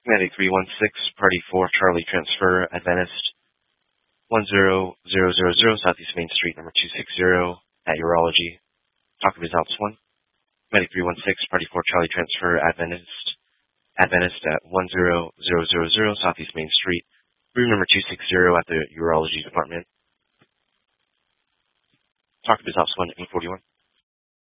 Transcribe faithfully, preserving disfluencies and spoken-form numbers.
Medic three one six, Party four, Charlie Transfer, Adventist one zero zero zero zero, Southeast Main Street, number two six zero, at Urology. Talk of results one. Medic three one six, Party four, Charlie Transfer, Adventist, Adventist at one zero zero zero zero, Southeast Main Street, room number two six zero at the Urology Department. Talk of results one, eight forty-one.